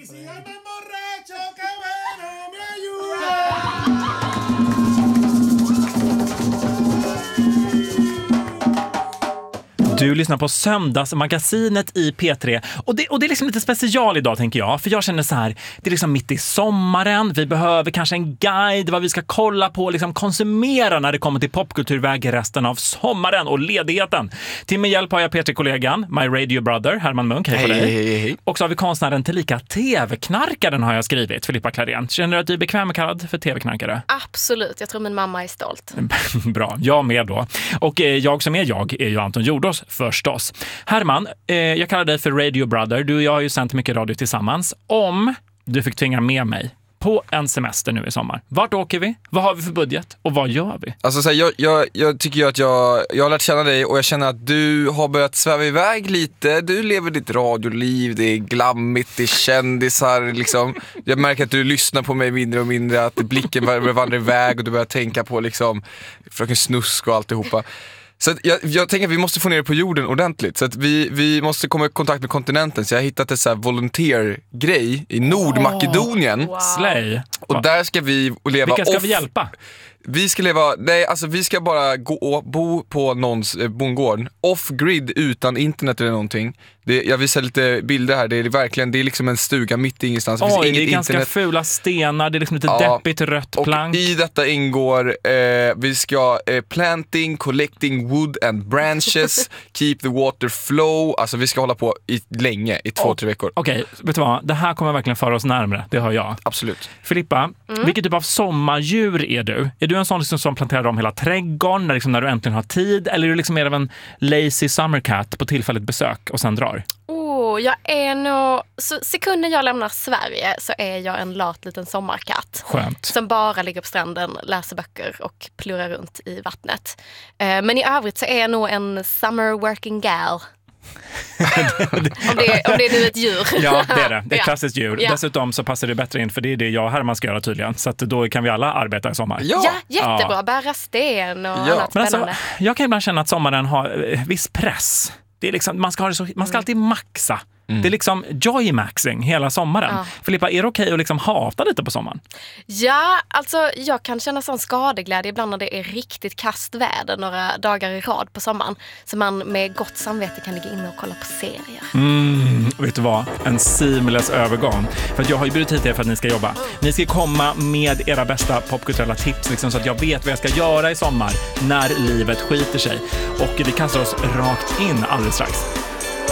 Du lyssnar på Söndagsmagasinet i P3 och det är liksom lite special idag tänker jag, för jag känner så här, det är liksom mitt i sommaren, vi behöver kanske en guide vad vi ska kolla på, liksom konsumera när det kommer till popkulturväg resten av sommaren och ledigheten. Till min hjälp har jag P3-kollegan, my radio brother, Herman Munk, hej på dig. Hej. Och så har vi konstnären tillika TV-knarkaren har jag skrivit, Filippa Klarén. Känner du att du är bekväm med kallad för TV-knarkare? Absolut, jag tror min mamma är stolt. Bra, jag med då. Och jag som är jag är ju Anton Jordås förstås. Herman, jag kallar dig för Radio Brother. Du och jag har ju sänt mycket radio tillsammans. Om du fick tvinga med mig på en semester nu i sommar, vart åker vi? Vad har vi för budget? Och vad gör vi? Alltså så här, jag tycker ju att jag har lärt känna dig och jag känner att du har börjat sväva iväg lite. Du lever ditt radioliv, det är glammigt, det är kändisar liksom. Jag märker att du lyssnar på mig mindre och mindre, att blicken börjar vandra iväg och du börjar tänka på liksom fröken Snusk och alltihopa. Så att jag tänker att vi måste få ner det på jorden ordentligt. Så att vi måste komma i kontakt med kontinenten. Så jag har hittat en så här volunteer-grej i Nordmakedonien. Wow. Slay. Och där ska vi leva. Vilka ska vi hjälpa? Vi ska leva, nej alltså vi ska bara bo på någons bondgård off-grid utan internet eller någonting. Jag visar lite bilder här, det är verkligen, det är liksom en stuga mitt ingenstans. Det är inget ganska internet. Fula stenar, det är liksom lite deppigt rött plank. Och i detta ingår, vi ska planting, collecting wood and branches, keep the water flow, alltså vi ska hålla på länge, i 2-3 veckor. Okej, vet du vad? Det här kommer verkligen föra oss närmare, det hör jag. Absolut. Filippa, vilken typ av sommardjur är du? Är du en sån liksom som planterar om hela trädgården när du äntligen har tid? Eller är du liksom mer av en lazy summer cat på tillfälligt besök och sen drar? Jag är nog... Så sekunden jag lämnar Sverige så är jag en lat liten sommarkatt. Skönt. Som bara ligger på stranden, läser böcker och plurar runt i vattnet. Men i övrigt så är jag nog en summer working gal. om det är nu ett djur. Ja, det är det. Det är ett klassiskt djur. Ja. Dessutom så passar det bättre in, för det är det jag och Herman ska göra tydligen. Så att då kan vi alla arbeta i sommar. Ja, jättebra. Bära sten och annat Men spännande. alltså, jag kan ibland känna att sommaren har viss press. Det är liksom, man ska alltid maxa. Det är liksom joy-maxing hela sommaren. Ja. Filippa, är det okej att liksom hata lite på sommaren? Ja, alltså jag kan känna sån skadeglädje ibland när det är riktigt kast väder några dagar i rad på sommaren. Så man med gott samvete kan ligga inne och kolla på serier. Vet du vad? En seamless övergång. För att jag har ju bjudit hit er för att ni ska jobba. Ni ska komma med era bästa popkulturella tips liksom, så att jag vet vad jag ska göra i sommar när livet skiter sig. Och vi kastar oss rakt in alldeles strax.